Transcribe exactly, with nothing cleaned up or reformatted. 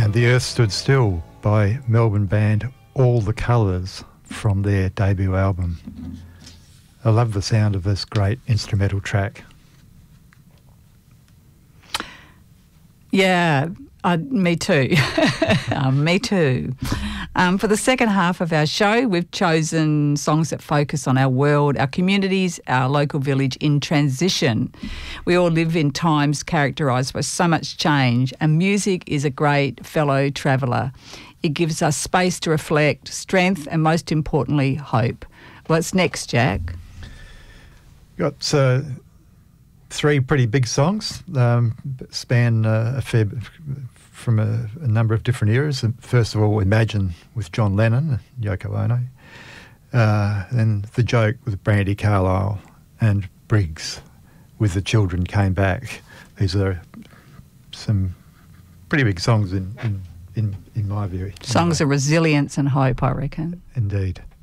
And The Earth Stood Still by Melbourne band All the Colours from their debut album. I love the sound of this great instrumental track. Yeah, uh, me too. um, me too. Um, for the second half of our show, we've chosen songs that focus on our world, our communities, our local village in transition. We all live in times characterised by so much change, and music is a great fellow traveller. It gives us space to reflect, strength, and most importantly, hope. What's next, Jack? Got uh, three pretty big songs, um, span uh, a fair from a, a number of different eras. First of all, Imagine with John Lennon, Yoko Ono. Uh, then The Joke with Brandi Carlile, and Briggs with The Children Came Back. These are some pretty big songs in, in, in, in my view. Songs anyway. of resilience and hope, I reckon. Indeed.